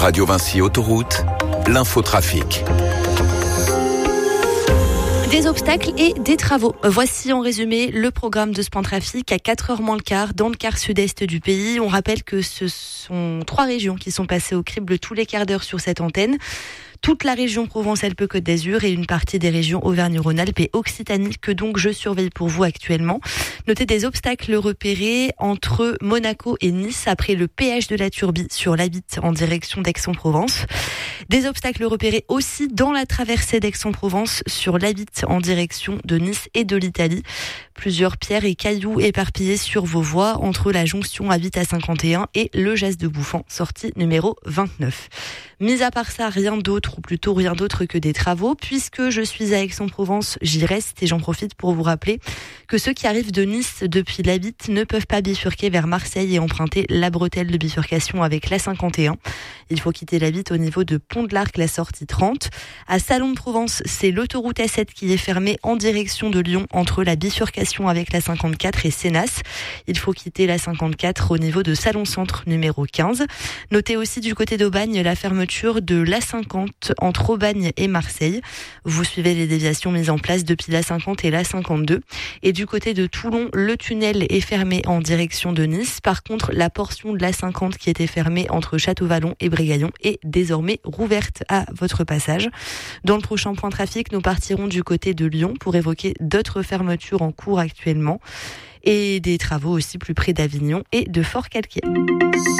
Radio Vinci Autoroute, l'infotrafic. Des obstacles et des travaux. Voici en résumé le programme de ce point de trafic à 4h moins le quart dans le quart sud-est du pays. On rappelle que ce sont 3 régions qui sont passées au crible tous les quarts d'heure sur cette antenne. Toute la région Provence-Alpes-Côte d'Azur et une partie des régions Auvergne-Rhône-Alpes et Occitanie que donc je surveille pour vous actuellement. Notez des obstacles repérés entre Monaco et Nice après le péage de la Turbie sur l'A8 en direction d'Aix-en-Provence. Des obstacles repérés aussi dans la traversée d'Aix-en-Provence sur l'A8 en direction de Nice et de l'Italie. Plusieurs pierres et cailloux éparpillés sur vos voies entre la jonction A8 à 51 et le Jas de Bouffan, sortie numéro 29. Mis à part ça, rien d'autre, ou plutôt rien d'autre que des travaux. Puisque je suis à Aix-en-Provence, j'y reste et j'en profite pour vous rappeler que ceux qui arrivent de Nice depuis l'A8 ne peuvent pas bifurquer vers Marseille et emprunter la bretelle de bifurcation avec la 51. Il faut quitter l'A8 au niveau de Pont de l'Arc, la sortie 30. À Salon de Provence, c'est l'autoroute A7 qui est fermée en direction de Lyon entre la bifurcation avec la 54 et Sénas. Il faut quitter la 54 au niveau de Salon Centre numéro 15. Notez aussi du côté d'Aubagne la fermeture de l'A50 entre Aubagne et Marseille. Vous suivez les déviations mises en place depuis la 50 et la 52. Et du côté de Toulon, le tunnel est fermé en direction de Nice. Par contre, la portion de la 50 qui était fermée entre Château-Vallon et Brégaillon est désormais rouverte à votre passage. Dans le prochain point trafic, nous partirons du côté de Lyon pour évoquer d'autres fermetures en cours actuellement et des travaux aussi plus près d'Avignon et de Fort-Calquier.